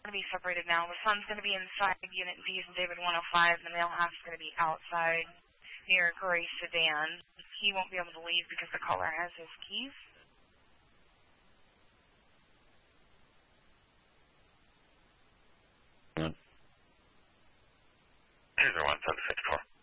going to be separated now. The son's going to be inside Unit D in David 105, and the male half's going to be outside near a gray sedan. He won't be able to leave because the caller has his keys. Either 1, 764.